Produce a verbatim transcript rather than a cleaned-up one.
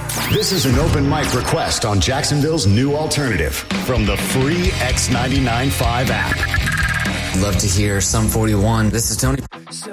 This is an open mic request on Jacksonville's new alternative from the free X ninety-nine point five app. Love to hear Sum forty-one. This is Tony.